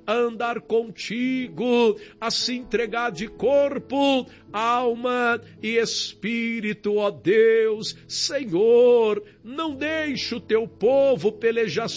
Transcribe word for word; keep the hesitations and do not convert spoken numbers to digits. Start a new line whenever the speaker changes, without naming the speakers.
a andar contigo, a se entregar de corpo, alma e espírito, ó Deus. Senhor, não deixe o teu povo pelejar